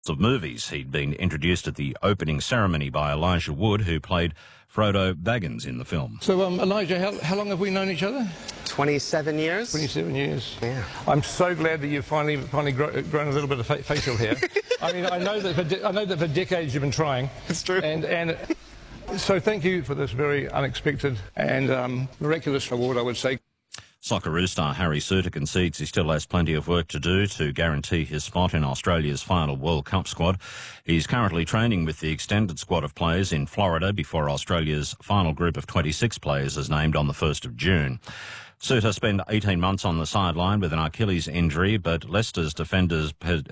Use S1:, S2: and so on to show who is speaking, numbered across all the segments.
S1: of movies. He'd been introduced at the opening ceremony by Elijah Wood, who played Frodo Baggins in the film.
S2: So, Elijah, how long have we known each other?
S3: 27 years.
S2: 27 years.
S3: Yeah.
S2: I'm so glad that you've finally grown a little bit of facial hair. I mean, I know that for decades you've been trying.
S3: It's true.
S2: And so thank you for this very unexpected and miraculous award, I would say.
S1: Socceroo star Harry Souttar concedes he still has plenty of work to do to guarantee his spot in Australia's final World Cup squad. He's currently training with the extended squad of players in Florida before Australia's final group of 26 players is named on the 1st of June. Souttar spent 18 months on the sideline with an Achilles injury, but Leicester's defender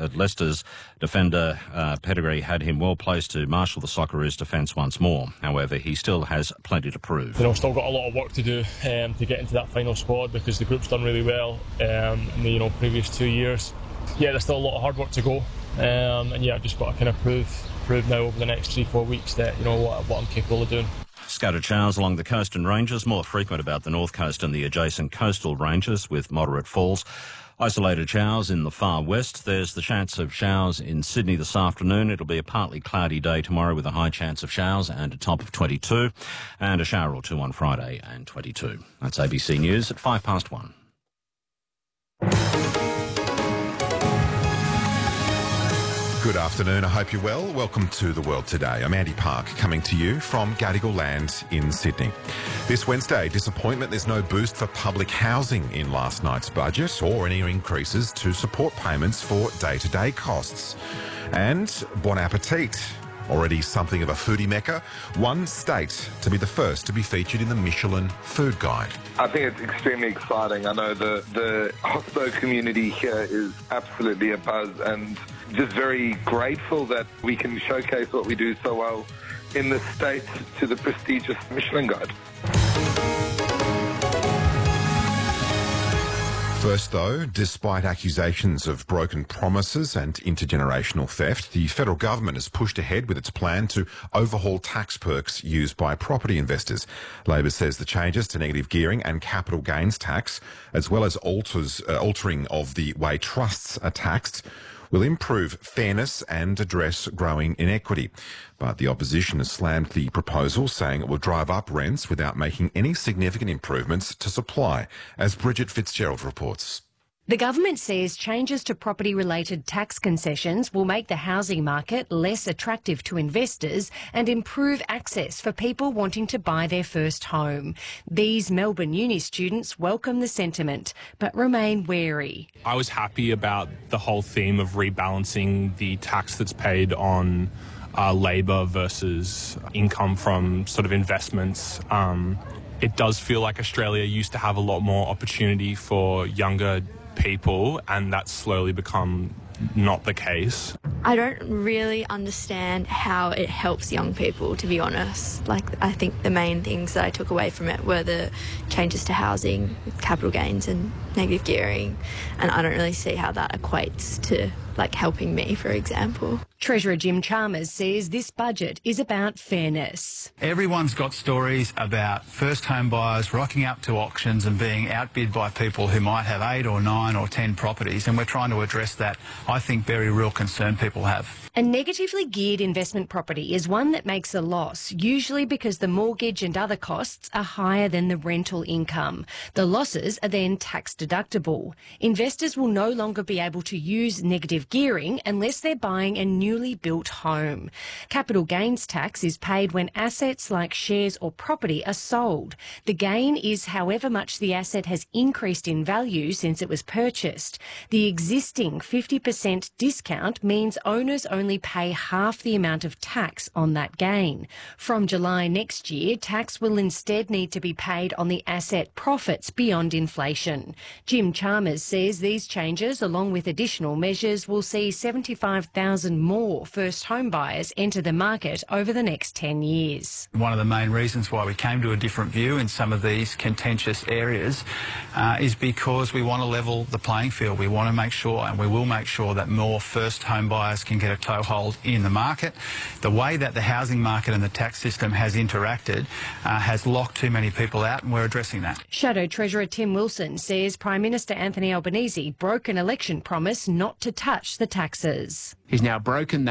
S1: pedigree had him well placed to marshal the Socceroos' defence once more. However, he still has plenty to prove.
S4: Still got a lot of work to do to get into that final squad because the group's done really well in the previous 2 years. Yeah, there's still a lot of hard work to go, and yeah, I've just got to kind of prove now over the next 3-4 weeks that what I'm capable of doing.
S1: Scattered showers along the coast and ranges, more frequent about the north coast and the adjacent coastal ranges with moderate falls. Isolated showers in the far west. There's the chance of showers in Sydney this afternoon. It'll be a partly cloudy day tomorrow with a high chance of showers and a top of 22, and a shower or two on Friday and 22. That's ABC News at 1:05.
S5: Good afternoon, I hope you're well. Welcome to The World Today. I'm Andy Park, coming to you from Gadigal Land in Sydney. This Wednesday, disappointment there's no boost for public housing in last night's budget or any increases to support payments for day-to-day costs. And bon appetit. Already something of a foodie mecca, one state to be the first to be featured in the Michelin Food Guide.
S6: I think it's extremely exciting. I know the hospo community here is absolutely abuzz, and just very grateful that we can showcase what we do so well in the States to the prestigious Michelin Guide.
S5: First, though, despite accusations of broken promises and intergenerational theft, the federal government has pushed ahead with its plan to overhaul tax perks used by property investors. Labor says the changes to negative gearing and capital gains tax, as well as altering of the way trusts are taxed, will improve fairness and address growing inequity. But the opposition has slammed the proposal, saying it will drive up rents without making any significant improvements to supply, as Bridget Fitzgerald reports.
S7: The government says changes to property-related tax concessions will make the housing market less attractive to investors and improve access for people wanting to buy their first home. These Melbourne Uni students welcome the sentiment, but remain wary.
S8: I was happy about the whole theme of rebalancing the tax that's paid on labour versus income from sort of investments. It does feel like Australia used to have a lot more opportunity for younger people, and that's slowly become not the case.
S9: I don't really understand how it helps young people, to be honest. I think the main things that I took away from it were the changes to housing, capital gains and negative gearing, and I don't really see how that equates to helping me, for example.
S7: Treasurer Jim Chalmers says this budget is about fairness.
S10: Everyone's got stories about first home buyers rocking up to auctions and being outbid by people who might have 8 or 9 or 10 properties, and we're trying to address that, I think, very real concern people have.
S7: A negatively geared investment property is one that makes a loss, usually because the mortgage and other costs are higher than the rental income. The losses are then tax deductible. Investors will no longer be able to use negative gearing unless they're buying a newly built home. Capital gains tax is paid when assets like shares or property are sold. The gain is however much the asset has increased in value since it was purchased. The existing 50% discount means owners only pay half the amount of tax on that gain. From July next year, tax will instead need to be paid on the asset profits beyond inflation. Jim Chalmers says these changes, along with additional measures, will see 75,000 more first home buyers enter the market over the next 10 years.
S10: One of the main reasons why we came to a different view in some of these contentious areas is because we want to level the playing field. We want to make sure, and we will make sure, that more first home buyers players can get a toehold in the market. The way that the housing market and the tax system has interacted has locked too many people out, and we're addressing that.
S7: Shadow Treasurer Tim Wilson says Prime Minister Anthony Albanese broke an election promise not to touch the taxes.
S3: He's now broken that.